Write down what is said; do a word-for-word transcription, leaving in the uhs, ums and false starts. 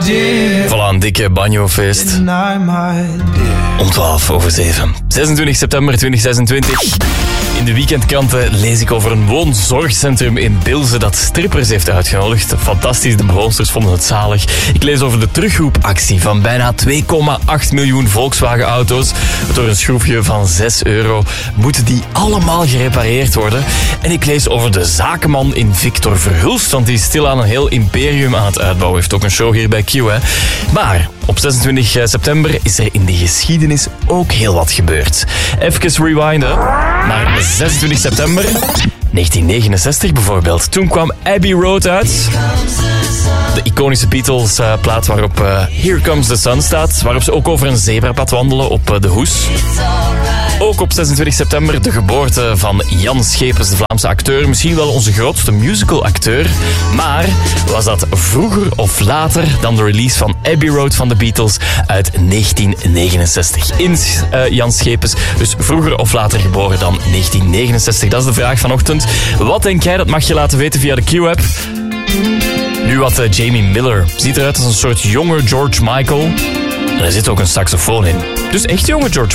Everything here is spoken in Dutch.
Voilà, een dikke banjofeest. Om twaalf over zeven. zesentwintig september tweeduizend zesentwintig. In de weekendkranten lees ik over een woonzorgcentrum in Bilze dat strippers heeft uitgenodigd. Fantastisch, de bewoonsters vonden het zalig. Ik lees over de terugroepactie van bijna twee komma acht miljoen Volkswagen-auto's. Door een schroefje van zes euro moeten die allemaal gerepareerd worden. En ik lees over de zakenman in Victor Verhulst, want die is stilaan een heel imperium aan het uitbouwen. Heeft ook een show hier bij Q, hè. Maar op zesentwintig september is er in de geschiedenis ook heel wat gebeurd. Even rewinden naar zesentwintig september negentien negenenzestig bijvoorbeeld. Toen kwam Abbey Road uit. De iconische Beatles uh, plaat waarop uh, Here Comes the Sun staat. Waarop ze ook over een zebrapad wandelen op uh, de Hoes. Ook op zesentwintig september de geboorte van Jan Schepens, de Vlaamse acteur. Misschien wel onze grootste musicalacteur. Maar was dat vroeger of later dan de release van Abbey Road van de Beatles uit negentien negenenzestig. In uh, Jan Schepens, dus vroeger of later geboren dan negentien negenenzestig. Dat is de vraag vanochtend. Wat denk jij? Dat mag je laten weten via de Q-app. Nu wat uh, Jamie Miller. Ziet eruit als een soort jonge George Michael. En er zit ook een saxofoon in. Dus echt jonge George